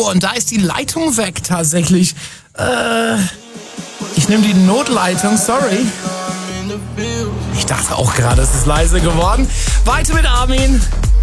Oh, und da ist die Leitung weg tatsächlich. Ich nehme die Notleitung, sorry. Ich dachte auch gerade, es ist leise geworden. Weiter mit Armin.